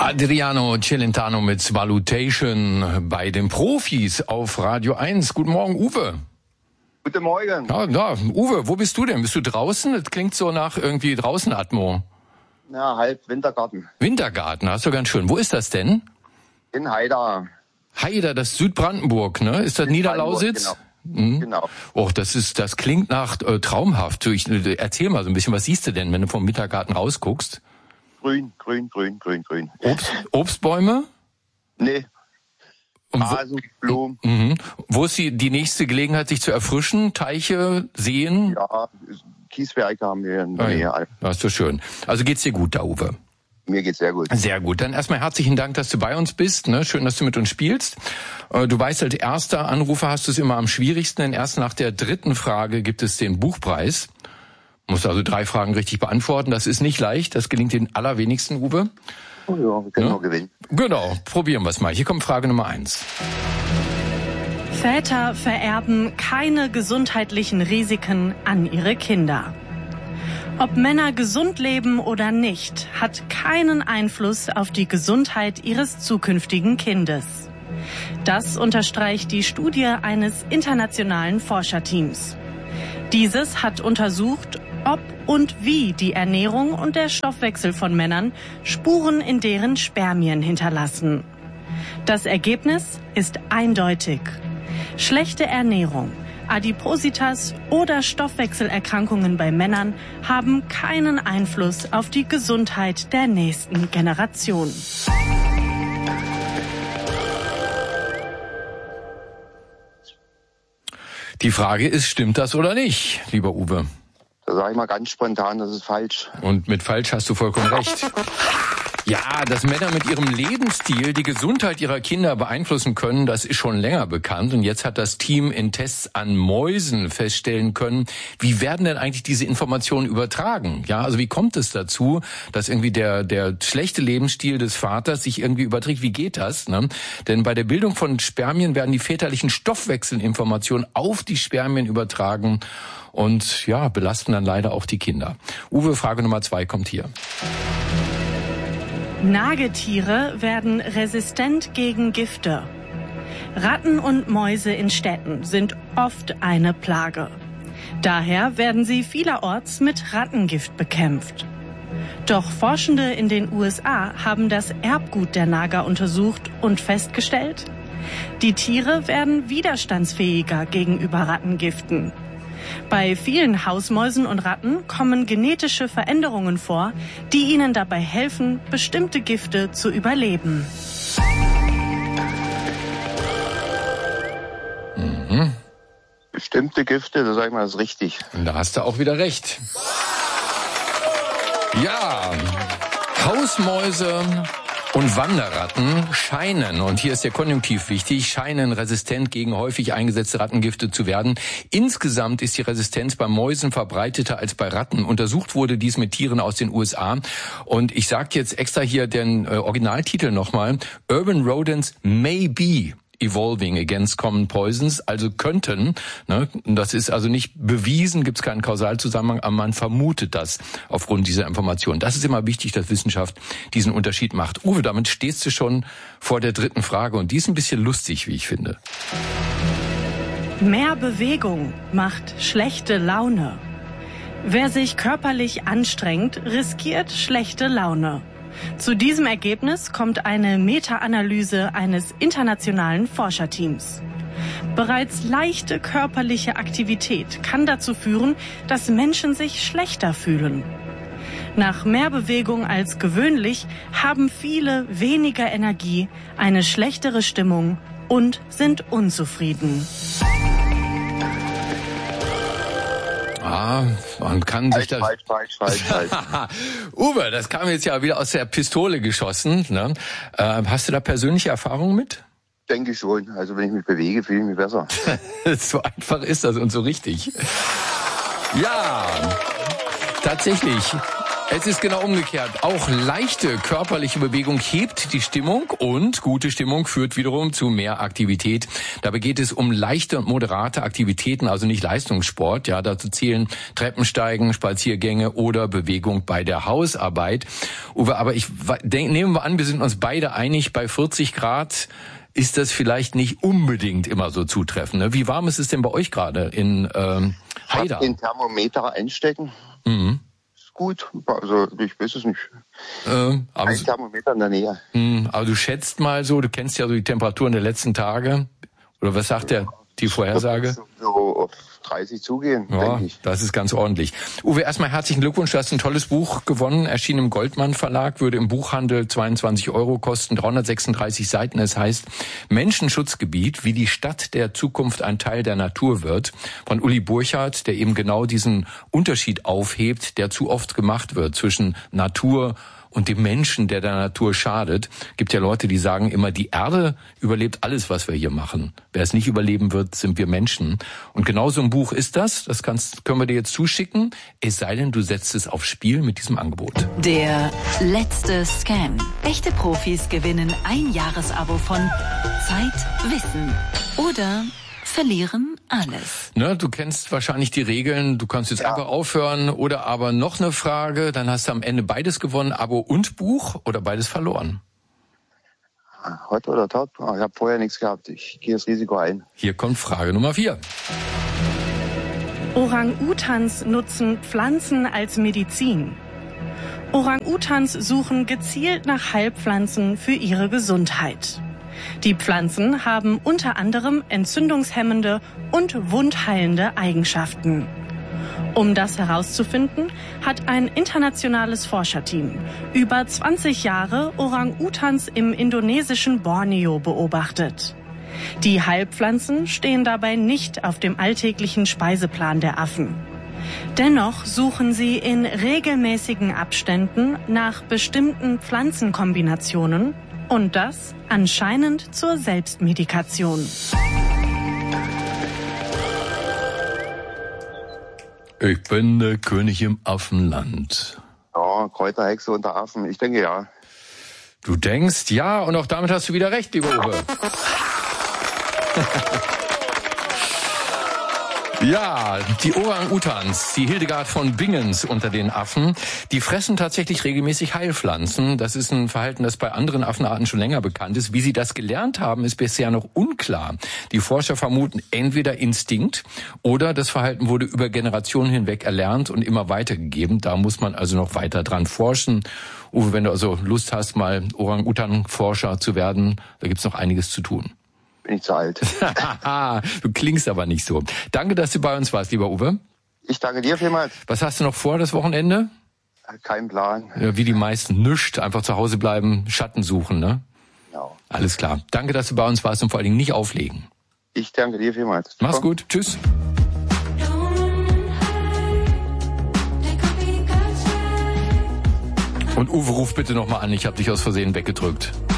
Adriano Celentano mit Salutation bei den Profis auf Radio 1. Guten Morgen, Uwe. Guten Morgen. Ja, Uwe, wo bist du denn? Bist du draußen? Das klingt so nach irgendwie draußen Atmo. Ja, halb Wintergarten. Wintergarten, hast du ganz schön. Wo ist das denn? In Haida. Haida, das ist Südbrandenburg, ne? Ist das Niederlausitz? Genau. Genau. Oh, das klingt nach traumhaft. Erzähl mal so ein bisschen, was siehst du denn, wenn du vom Wintergarten rausguckst? Grün. Obstbäume? Nee. Rasen, Blumen. Wo ist die nächste Gelegenheit, sich zu erfrischen? Teiche, Seen? Ja, Kieswerke haben wir in der Nähe. Das ist so schön. Also geht's dir gut da, Uwe? Mir geht's sehr gut. Sehr gut. Dann erstmal herzlichen Dank, dass du bei uns bist. Ne? Schön, dass du mit uns spielst. Du weißt, als erster Anrufer hast du es immer am schwierigsten, denn erst nach der dritten Frage gibt es den Buchpreis. Du musst also 3 Fragen richtig beantworten. Das ist nicht leicht. Das gelingt den allerwenigsten, Uwe. Oh ja, wir können auch gewinnen. Genau, probieren wir es mal. Hier kommt Frage Nummer 1. Väter vererben keine gesundheitlichen Risiken an ihre Kinder. Ob Männer gesund leben oder nicht, hat keinen Einfluss auf die Gesundheit ihres zukünftigen Kindes. Das unterstreicht die Studie eines internationalen Forscherteams. Dieses hat untersucht, ob und wie die Ernährung und der Stoffwechsel von Männern Spuren in deren Spermien hinterlassen. Das Ergebnis ist eindeutig. Schlechte Ernährung, Adipositas oder Stoffwechselerkrankungen bei Männern haben keinen Einfluss auf die Gesundheit der nächsten Generation. Die Frage ist, stimmt das oder nicht, lieber Uwe? Da sage ich mal ganz spontan, das ist falsch. Und mit falsch hast du vollkommen recht. Ja, dass Männer mit ihrem Lebensstil die Gesundheit ihrer Kinder beeinflussen können, das ist schon länger bekannt. Und jetzt hat das Team in Tests an Mäusen feststellen können, wie werden denn eigentlich diese Informationen übertragen? Ja, also wie kommt es dazu, dass irgendwie der schlechte Lebensstil des Vaters sich irgendwie überträgt? Wie geht das? Ne? Denn bei der Bildung von Spermien werden die väterlichen Stoffwechselinformationen auf die Spermien übertragen und ja, belasten dann leider auch die Kinder. Uwe, Frage Nummer 2 kommt hier. Nagetiere werden resistent gegen Gifte. Ratten und Mäuse in Städten sind oft eine Plage. Daher werden sie vielerorts mit Rattengift bekämpft. Doch Forschende in den USA haben das Erbgut der Nager untersucht und festgestellt, die Tiere werden widerstandsfähiger gegenüber Rattengiften. Bei vielen Hausmäusen und Ratten kommen genetische Veränderungen vor, die ihnen dabei helfen, bestimmte Gifte zu überleben. Bestimmte Gifte, da sag ich mal, das ist richtig. Und da hast du auch wieder recht. Ja, Hausmäuse und Wanderratten scheinen, und hier ist der Konjunktiv wichtig, scheinen resistent gegen häufig eingesetzte Rattengifte zu werden. Insgesamt ist die Resistenz bei Mäusen verbreiteter als bei Ratten. Untersucht wurde dies mit Tieren aus den USA. Und ich sage jetzt extra hier den Originaltitel nochmal. Urban Rodents may be evolving against common poisons, also könnten, ne, das ist also nicht bewiesen, gibt es keinen Kausalzusammenhang, aber man vermutet das aufgrund dieser Information. Das ist immer wichtig, dass Wissenschaft diesen Unterschied macht. Uwe, damit stehst du schon vor der dritten Frage und die ist ein bisschen lustig, wie ich finde. Mehr Bewegung macht schlechte Laune. Wer sich körperlich anstrengt, riskiert schlechte Laune. Zu diesem Ergebnis kommt eine Meta-Analyse eines internationalen Forscherteams. Bereits leichte körperliche Aktivität kann dazu führen, dass Menschen sich schlechter fühlen. Nach mehr Bewegung als gewöhnlich haben viele weniger Energie, eine schlechtere Stimmung und sind unzufrieden. Man kann sich das... Falsch. Uwe, das kam jetzt ja wieder aus der Pistole geschossen. Ne? Hast du da persönliche Erfahrungen mit? Denke ich schon. Also wenn ich mich bewege, fühle ich mich besser. So einfach ist das und so richtig. Ja, tatsächlich. Es ist genau umgekehrt. Auch leichte körperliche Bewegung hebt die Stimmung und gute Stimmung führt wiederum zu mehr Aktivität. Dabei geht es um leichte und moderate Aktivitäten, also nicht Leistungssport. Ja, dazu zählen Treppensteigen, Spaziergänge oder Bewegung bei der Hausarbeit. Uwe, aber nehmen wir an, wir sind uns beide einig, bei 40 Grad ist das vielleicht nicht unbedingt immer so zutreffend. Ne? Wie warm ist es denn bei euch gerade in Haida? Den Thermometer einstecken. Mhm. Gut, also ich weiß es nicht. Ein Thermometer in der Nähe. Aber du schätzt mal so, du kennst ja so die Temperaturen der letzten Tage. Oder was sagt die Vorhersage? So auf 30 zugehen, denke ich. Das ist ganz ordentlich. Uwe, erstmal herzlichen Glückwunsch, du hast ein tolles Buch gewonnen, erschienen im Goldmann Verlag, würde im Buchhandel 22 € kosten, 336 Seiten. Es heißt Menschenschutzgebiet, wie die Stadt der Zukunft ein Teil der Natur wird, von Uli Burchardt, der eben genau diesen Unterschied aufhebt, der zu oft gemacht wird zwischen Natur und dem Menschen, der Natur schadet. Gibt ja Leute, die sagen immer, die Erde überlebt alles, was wir hier machen. Wer es nicht überleben wird, sind wir Menschen. Und genau so ein Buch ist das. Das können wir dir jetzt zuschicken. Es sei denn, du setzt es aufs Spiel mit diesem Angebot. Der letzte Scam. Echte Profis gewinnen ein Jahresabo von Zeit, Wissen oder verlieren alles. Ne, du kennst wahrscheinlich die Regeln. Du kannst jetzt einfach aufhören oder aber noch eine Frage. Dann hast du am Ende beides gewonnen, Abo und Buch, oder beides verloren. Heute oder tot? Ich habe vorher nichts gehabt. Ich gehe das Risiko ein. Hier kommt Frage Nummer 4. Orang-Utans nutzen Pflanzen als Medizin. Orang-Utans suchen gezielt nach Heilpflanzen für ihre Gesundheit. Die Pflanzen haben unter anderem entzündungshemmende und wundheilende Eigenschaften. Um das herauszufinden, hat ein internationales Forscherteam über 20 Jahre Orang-Utans im indonesischen Borneo beobachtet. Die Heilpflanzen stehen dabei nicht auf dem alltäglichen Speiseplan der Affen. Dennoch suchen sie in regelmäßigen Abständen nach bestimmten Pflanzenkombinationen und das anscheinend zur Selbstmedikation. Ich bin der König im Affenland. Ja, Kräuterhexe unter Affen. Ich denke ja. Du denkst ja, und auch damit hast du wieder recht, lieber Uwe. Ja, die Orang-Utans, die Hildegard von Bingens unter den Affen, die fressen tatsächlich regelmäßig Heilpflanzen. Das ist ein Verhalten, das bei anderen Affenarten schon länger bekannt ist. Wie sie das gelernt haben, ist bisher noch unklar. Die Forscher vermuten entweder Instinkt oder das Verhalten wurde über Generationen hinweg erlernt und immer weitergegeben. Da muss man also noch weiter dran forschen. Uwe, wenn du also Lust hast, mal Orang-Utan-Forscher zu werden, da gibt's noch einiges zu tun. Bin ich zu alt. Du klingst aber nicht so. Danke, dass du bei uns warst, lieber Uwe. Ich danke dir vielmals. Was hast du noch vor, das Wochenende? Kein Plan. Ja, wie die meisten, nischt. Einfach zu Hause bleiben, Schatten suchen, ne? Genau. Alles klar. Danke, dass du bei uns warst und vor allen Dingen nicht auflegen. Ich danke dir vielmals. Mach's gut. Tschüss. Und Uwe, ruf bitte nochmal an. Ich habe dich aus Versehen weggedrückt.